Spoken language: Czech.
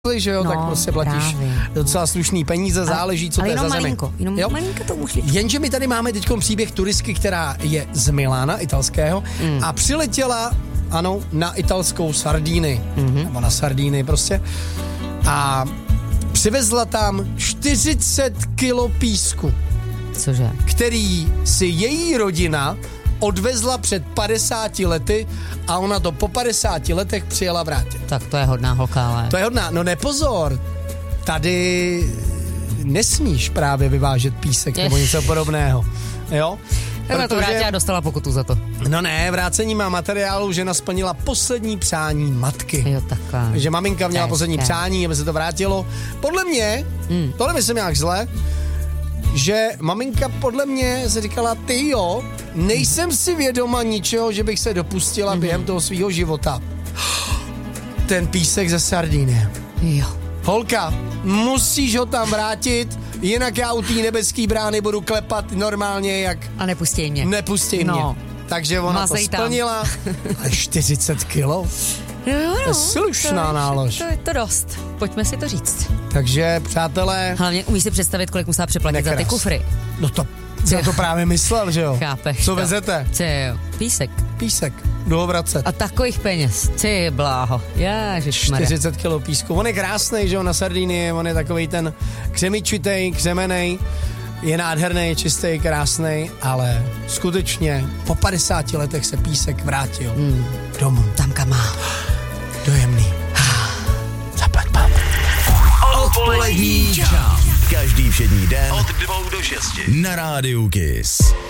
že jo, tak prostě platíš docela slušný peníze, záleží, co to je za zemi. Jenom malinko to můžeš. Jenže my tady máme teďkom příběh turistky, která je z Milána, italského, a přiletěla, ano, na italskou Sardíny, nebo na Sardíny prostě, a přivezla tam 40 kilo písku. Cože? Který si její rodina odvezla před 50 lety a ona to po 50 letech přijela vrátit. Tak to je hodná holka, ale... To je hodná, no nepozor, tady nesmíš právě vyvážet písek nebo něco podobného, jo? Protože... to vrátila a dostala pokutu za to. No ne, vrácení má materiálu, žena splnila poslední přání matky. Jo, takhle. Že maminka měla poslední přání, aby se to vrátilo. Podle mě, tohle myslím nějak zle, že maminka podle mě se říkala, ty jo, nejsem si vědoma ničeho, že bych se dopustila během toho svýho života. Ten písek ze Sardíny. Jo. Holka, musíš ho tam vrátit, jinak já u té nebeský brány budu klepat normálně jak... A nepustí mě. Nepustí mě. Takže ona to splnila. Ale 40 kilo? No, slušná nálož. To je to dost. Pojďme si to říct. Takže, přátelé... Hlavně umíš si představit, kolik musela přeplatit za ty kufry. No to, jsem to právě myslel, že jo? Chápeš. Co vezete? Jo, písek. Písek. Jdu ho vracet. A takových peněz. Ty bláho. Ježišmarja. 40 kilo písku. On je krásnej, že jo, na Sardinii. On je takovej ten křemičitej, křemenej. Je nádherný, je čistý, krásný, ale skutečně po 50 letech se písek vrátil domů. Tam, kam má. Dojemný. Zaplať pán. Odpolední čas. Každý všední den od 2 do 6 na Rádiu Kiss.